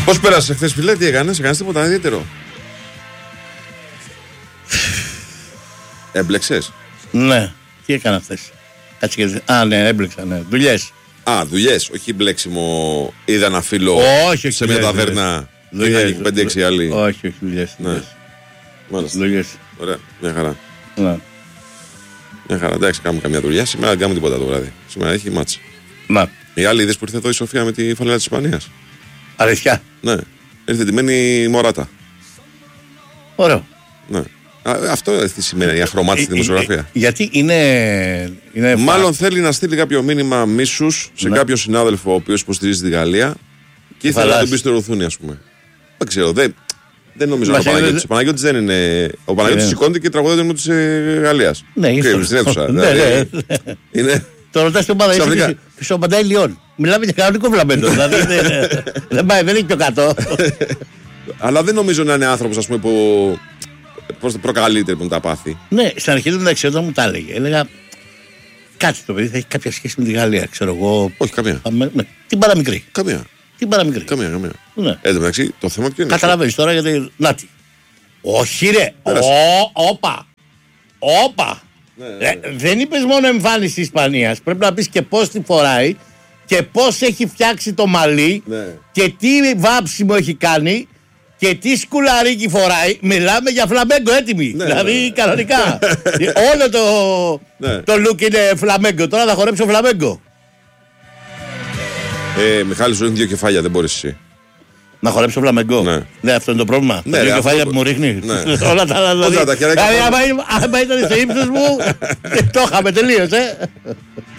Πώς πέρασες χθες, φίλε, τι έκανες τίποτα ιδιαίτερο? Έμπλεξες? Ναι, τι έκανα χθες? Ναι, έμπλεξα, ναι. Δουλειές. Δουλειές, όχι μπλέξιμο. Είδα ένα φίλο όχι, σε μια ταβέρνα. Είχαν 5-6 άλλοι. Όχι, δουλειές. Ναι. Μάλιστα. Δουλειές. Ωραία, μια χαρά. Ναι. Μια χαρά, εντάξει, κάνουμε καμιά δουλειά. Σήμερα δεν κάνουμε τίποτα το βράδυ. Σήμερα έχει μάτς. Να. Η άλλη είδες που ήρθε εδώ η Σοφία με τη φανέλα της Ισπανίας? Αλήθεια? Ναι. Ήρθε τιμένη η Μωράτα. Ωραίο. Ναι. Αυτό τι σημαίνει η αχρωμάτιστη δημοσιογραφία? Γιατί είναι μάλλον θέλει να στείλει κάποιο μήνυμα μίσους σε κάποιο συνάδελφο ο οποίος υποστηρίζει τη Γαλλία και ήθελε να τον πει στο ρουθούνι, ας πούμε. Δεν ξέρω, δεν νομίζω να είναι ο Παναγιώτης. Ο Παναγιώτης δεν είναι. Ο Παναγιώτης σηκώνεται και τραγουδάει το νου της Γαλλίας. Ναι, στην αίθουσα. Το ρωτάς στην ομάδα, είσαι στο Παντάι Λιόν. Μιλάμε για κανονικό φλαμέντο. Δηλαδή δεν πάει, δεν είναι πιο κάτω. Αλλά δεν νομίζω να είναι άνθρωπος, ας πούμε, που προκαλείται από τα πάθη. Ναι, στην αρχή δεν όταν μου τα έλεγε. Έλεγα κάτι το παιδί θα έχει κάποια σχέση με τη Γαλλία, ξέρω εγώ. Όχι, καμία. Την παραμικρή. Καμία. Καμία. Ναι. Εν τω μεταξύ, το θέμα ποιο είναι? Καταλαβαίνεις τώρα γιατί. Νάτι. Όχι, ρε. Όπα. Ναι. Δεν είπες μόνο εμφάνιση της Ισπανίας. Πρέπει να πεις και πώς τη φοράει και πώς έχει φτιάξει το μαλλί και τι βάψιμο έχει κάνει και τι σκουλαρίκι φοράει. Μιλάμε για φλαμέγκο έτοιμη. Δηλαδή κανονικά. Όλο το look είναι φλαμέγκο. Τώρα θα χορέψω φλαμέγκο. Μιχάλη, σου είναι 2 κεφάλια, δεν μπορείς εσύ. Να χορέψω φλαμέγκο. Ναι, αυτό είναι το πρόβλημα. Ναι, 2 κεφάλια που μου ρίχνει. Όλα τα άλλα. Δηλαδή, άμα ήταν στο ύψος μου, το είχαμε τελείως.